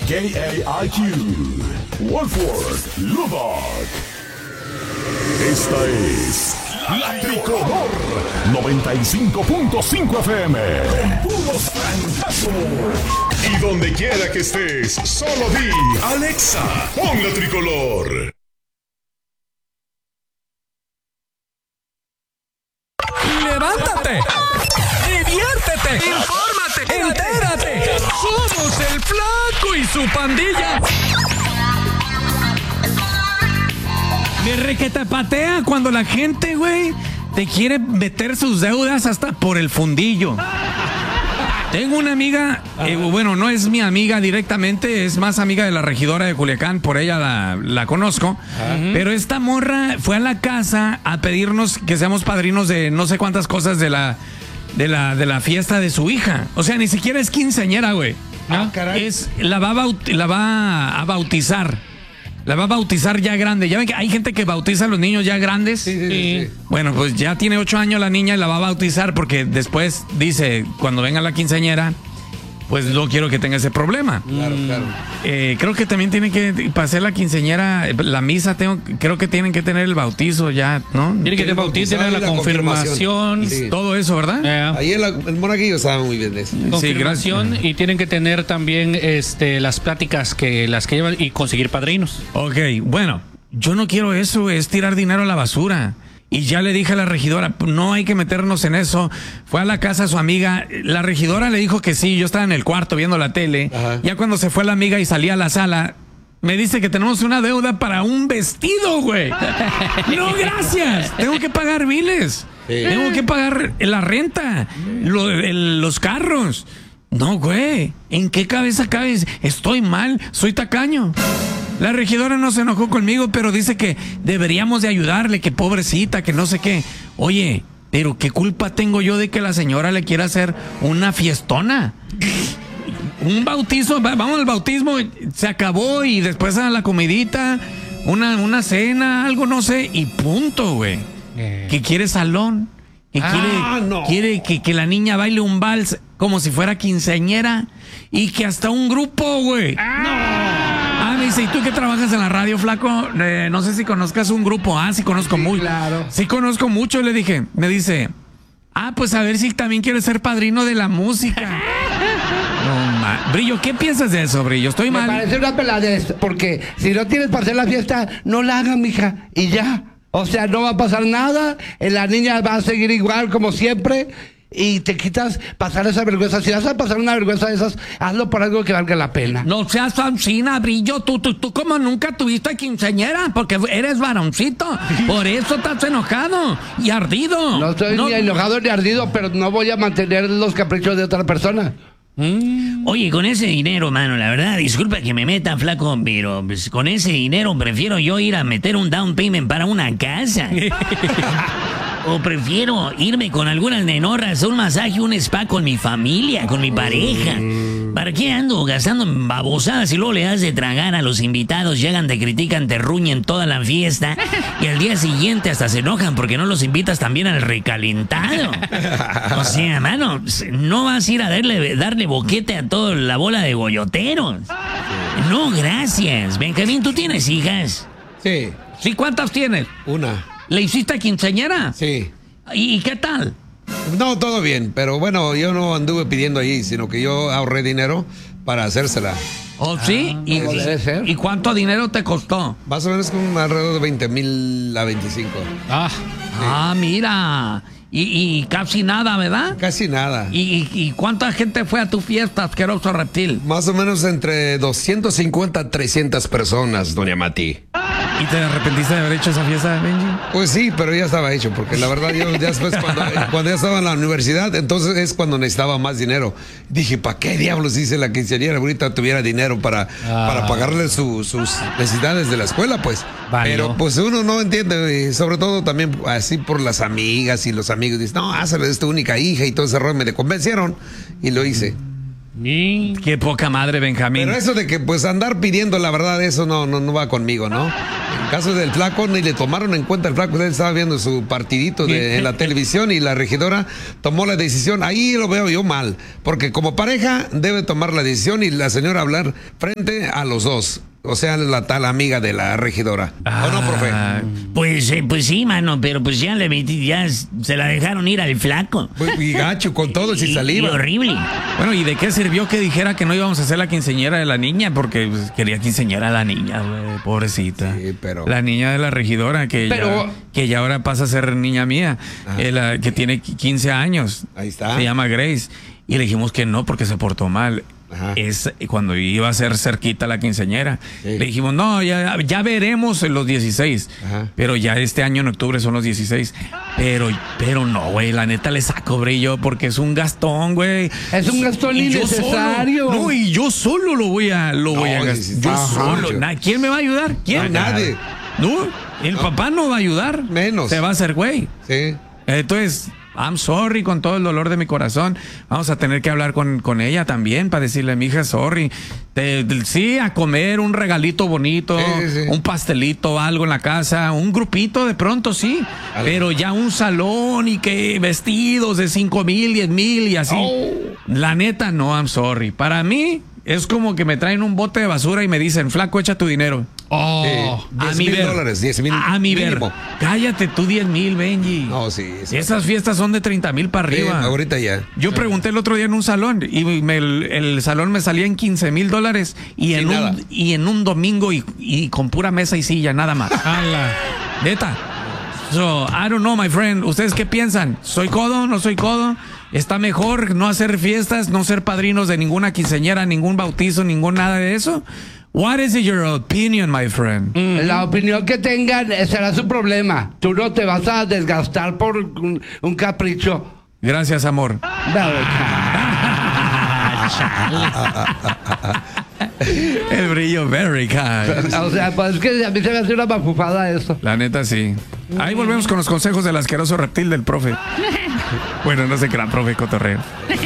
KAIQ, Wolford, Lubbock. Esta es La Tricolor 95.5 FM. Con puros francazos. Y donde quiera que estés, solo di Alexa, pon La Tricolor. ¡Levántate! ¡Diviértete! ¡Infórmate! ¡Entérate! ¡Somos el Flaco y su pandilla! Me requetapatea cuando la gente, güey, te quiere meter sus deudas hasta por el fundillo. Tengo una amiga, bueno, no es mi amiga directamente, es más amiga de la regidora de Culiacán, por ella la conozco. Pero esta morra fue a la casa a pedirnos que seamos padrinos de no sé cuántas cosas de la fiesta de su hija. O sea, ni siquiera es quinceañera, güey. Caray. La va a bautizar. La va a bautizar ya grande. Ya ven que hay gente que bautiza a los niños ya grandes. Sí. Bueno, pues ya tiene 8 años la niña y la va a bautizar porque después dice, cuando venga la quinceañera, pues no quiero que tenga ese problema. Claro. Creo que también tiene que, para hacer la quinceañera, la misa, creo que tienen que tener el bautizo ya, ¿no? Tiene que te bauticen, la confirmación. Sí. Todo eso, ¿verdad? Ahí el monaguillo sabe muy bien de eso. Confirmación, gracias. y tienen que tener también las pláticas que llevan y conseguir padrinos. Ok, bueno, yo no quiero eso, es tirar dinero a la basura. Y ya le dije a la regidora, no hay que meternos en eso. Fue a la casa de su amiga, la regidora le dijo que sí, yo estaba en el cuarto viendo la tele. Ajá. Ya cuando se fue la amiga y salía a la sala, me dice que tenemos una deuda para un vestido, güey. No, gracias, tengo que pagar biles. Sí. Tengo que pagar la renta, los carros. No, güey, ¿en qué cabeza cabes? Estoy mal, soy tacaño. La regidora no se enojó conmigo, pero dice que deberíamos de ayudarle, que pobrecita, que no sé qué. Oye, pero ¿qué culpa tengo yo de que la señora le quiera hacer una fiestona? Un bautizo, vamos al bautismo, se acabó y después a la comidita, una cena, algo, no sé, y punto, güey. Que quiere salón, que quiere que la niña baile un vals como si fuera quinceañera y que hasta un grupo, güey. Me dice, ¿y tú que trabajas en la radio, flaco? No sé si conozcas un grupo. Sí conozco mucho. Claro. Sí conozco mucho, le dije. Me dice, pues a ver si también quieres ser padrino de la música. Brillo, ¿qué piensas de eso, Brillo? Estoy mal. Me parece una peladez, porque si no tienes para hacer la fiesta, no la hagan, mija, y ya. O sea, no va a pasar nada, la niña va a seguir igual como siempre, y te quitas pasar esa vergüenza. Si vas a pasar una vergüenza de esas, hazlo por algo que valga la pena. No seas fancina, Brillo. Tú como nunca tuviste quinceañera, porque eres varoncito. Por eso estás enojado y ardido. No estoy ni enojado ni ardido, pero no voy a mantener los caprichos de otra persona. Oye, con ese dinero, mano, la verdad, disculpa que me meta, flaco, pero pues, con ese dinero prefiero yo ir a meter un down payment para una casa. O prefiero irme con algunas nenorras a un masaje, un spa con mi familia, con mi pareja. ¿Para qué ando gastando en babosadas y luego le das de tragar a los invitados? Llegan, te critican, te ruñen toda la fiesta y al día siguiente hasta se enojan porque no los invitas también al recalentado. O sea, mano, no vas a ir a darle boquete a toda la bola de goyoteros. No, gracias. Benjamín, ¿tú tienes hijas? Sí. ¿Sí? ¿Cuántas tienes? Una. ¿Le hiciste quinceañera? Sí. ¿Y qué tal? No, todo bien, pero bueno, yo no anduve pidiendo ahí, sino que yo ahorré dinero para hacérsela. ¿Oh, sí? Debe ser. ¿Y cuánto dinero te costó? Más o menos como alrededor de 20,000 a 25. Mira. Y casi nada, ¿verdad? Casi nada. ¿Y cuánta gente fue a tu fiesta, asqueroso reptil? Más o menos entre 250 a 300 personas, doña Mati. ¿Y te arrepentiste de haber hecho esa fiesta, Benji? Pues sí, pero ya estaba hecho, porque la verdad yo ya después cuando ya estaba en la universidad, entonces es cuando necesitaba más dinero. Dije, ¿para qué diablos hice la quinceañera? Ahorita tuviera dinero para pagarle sus necesidades de la escuela, pues. Pero pues uno no entiende, y sobre todo también así por las amigas y los amigos. Dicen, no, hazle, es tu única hija y todo ese rollo. Me le convencieron y lo hice. Qué poca madre, Benjamín. Pero eso de que pues andar pidiendo, la verdad, eso no va conmigo, ¿no? En caso del flaco, ni le tomaron en cuenta el flaco. Él estaba viendo su partidito en la televisión y la regidora tomó la decisión. Ahí lo veo yo mal, porque como pareja debe tomar la decisión y la señora hablar frente a los dos. O sea, la tal amiga de la regidora. ¿O no, profe? Pues sí, mano, pero pues ya se la dejaron ir al flaco. Y gacho, con todo, sin saliva. Y horrible. Bueno, ¿y de qué sirvió que dijera que no íbamos a hacer la quinceñera de la niña? Porque pues, quería quinceñera a la niña, güey, pobrecita. Sí, pero... La niña de la regidora, que ya ahora pasa a ser niña mía, que tiene 15 años. Ahí está. Se llama Grace. Y le dijimos que no porque se portó mal. Es cuando iba a ser cerquita la quinceañera. Sí. Le dijimos, no, ya veremos en los 16. Pero ya este año en octubre son los 16. Pero no, güey, la neta le saco brillo porque es un gastón, güey. Es un gastón innecesario. No, y yo solo lo voy a gastar. Yo solo. ¿Quién me va a ayudar? ¿Quién? Nadie. No, el papá no va a ayudar. Menos. Se va a hacer güey. Sí. Entonces... I'm sorry, con todo el dolor de mi corazón. Vamos a tener que hablar con ella también para decirle, mija, sorry. Sí, a comer un regalito bonito, un pastelito, algo en la casa, un grupito de pronto, sí. Pero ya un salón y que vestidos de 5,000, 10,000 y así. La neta, no, I'm sorry. Para mí, es como que me traen un bote de basura y me dicen, flaco, echa tu dinero. $10,000, $10,000. A mi ver. Cállate tú, 10,000, Benji. No, sí. Esas fiestas son de 30,000 para arriba. Ahorita ya. Yo pregunté el otro día en un salón y el salón me salía en $15,000 y en un domingo y con pura mesa y silla, nada más. Neta. So, I don't know, my friend. ¿Ustedes qué piensan? ¿Soy codo? ¿No soy codo? ¿Está mejor no hacer fiestas, no ser padrinos de ninguna quinceañera, ningún bautizo, ningún nada de eso? What is your opinion, my friend? La opinión que tengan será su problema. Tú no te vas a desgastar por un capricho. Gracias, amor. El brillo, very kind. O sea, pues es que a mí se me hace una mafufada eso. La neta, sí. Ahí volvemos con los consejos del asqueroso reptil del profe. Bueno, no sé qué era, profe cotorreo.